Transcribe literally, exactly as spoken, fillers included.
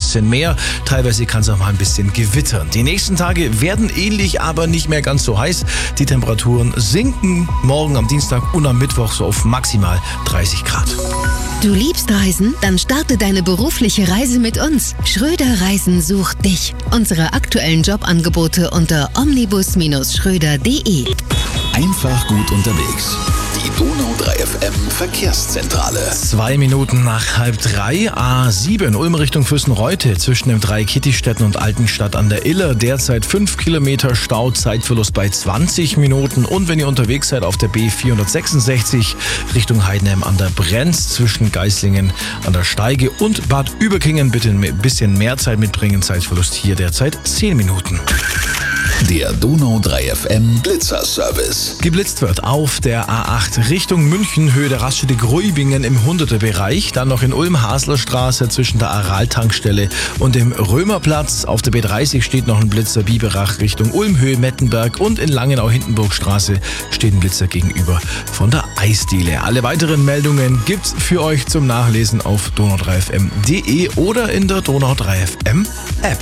bisschen mehr. Teilweise kann es auch mal ein bisschen gewittern. Die nächsten Tage werden ähnlich, aber nicht mehr ganz so heiß. Die Temperaturen sinken morgen am Dienstag und am Mittwoch so auf maximal dreißig Grad. Du liebst Reisen? Dann starte deine berufliche Reise mit uns. Schröder Reisen sucht dich. Unsere aktuellen Jobangebote unter omnibus Schröder punkt de. Einfach gut unterwegs. Die Donau drei F M Verkehrszentrale. Zwei Minuten nach halb drei, A sieben, Ulm Richtung Fürstenreute, zwischen dem Dreieck Kittistetten und Altenstadt an der Iller. Derzeit fünf Kilometer Stau, Zeitverlust bei zwanzig Minuten. Und wenn ihr unterwegs seid auf der B vierhundertsechsundsechzig Richtung Heidenheim an der Brenz, zwischen Geislingen an der Steige und Bad Überkingen, bitte ein bisschen mehr Zeit mitbringen. Zeitverlust hier derzeit zehn Minuten. Der Donau drei F M Blitzerservice. Geblitzt wird auf der A acht Richtung München, Höhe der Raststätte Gruibingen im hunderter-Bereich. Dann noch in Ulm-Haslerstraße zwischen der Aral-Tankstelle und dem Römerplatz. Auf der B dreißig steht noch ein Blitzer Biberach Richtung Ulm, Höhe Mettenberg. Und in Langenau-Hindenburgstraße steht ein Blitzer gegenüber von der Eisdiele. Alle weiteren Meldungen gibt's für euch zum Nachlesen auf donau drei f m punkt de oder in der Donau drei F M App.